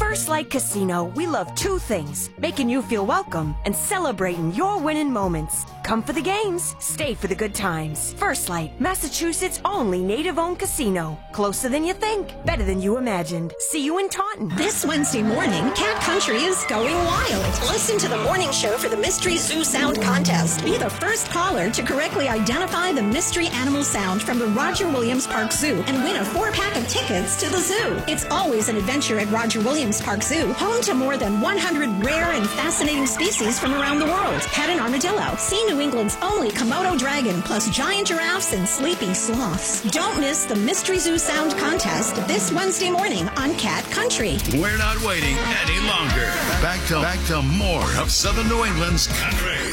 First Light Casino, we love two things: making you feel welcome and celebrating your winning moments. Come for the games, stay for the good times. First Light, Massachusetts' only native-owned casino. Closer than you think, better than you imagined. See you in Taunton. This Wednesday morning, Cat Country is going wild. Listen to the morning show for the Mystery Zoo Sound Contest. Be the first caller to correctly identify the mystery animal sound from the Roger Williams Park Zoo and win a 4-pack of tickets to the zoo. It's always an adventure at Roger Williams Park Zoo, home to more than 100 rare and fascinating species from around the world. Pet an armadillo, see New England's only Komodo dragon, plus giant giraffes and sleeping sloths. Don't miss the Mystery Zoo Sound Contest this Wednesday morning on Cat Country. We're not waiting any longer. Back to more of Southern New England's country.